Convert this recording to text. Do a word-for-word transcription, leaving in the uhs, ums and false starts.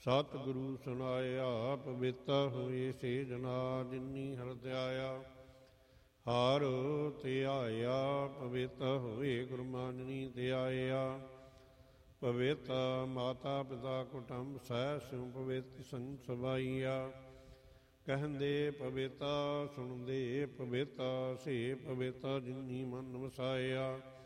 ਸਤਿਗੁਰੂ ਸੁਨਾਇਆ ਪਵਿੱਤ ਹੋਏ ਸੇ ਜਨਾ ਜਿਨੀ ਹਰਦਿਆਇਆ। ਹਰ ਧਿਆਇਆ ਪਵਿੱਤ ਹੋਏ ਗੁਰਮਾਨਨੀ ਧਿਆਇਆ। ਪਵਿੱਤ ਮਾਤਾ ਪਿਤਾ ਕੁਟੰਬ ਸਹਿ ਸਿਉ ਪਵਿੱਤ ਸੰਗ ਸਵਾਈਆ। ਕਹਿੰਦੇ ਪਵਿੱਤਾ ਸੁਣਦੇ ਪਵਿੱਤਾ ਸੇ ਪਵਿੱਤਾ ਜਿਨੀ ਮਨ ਵਸਾਇਆ।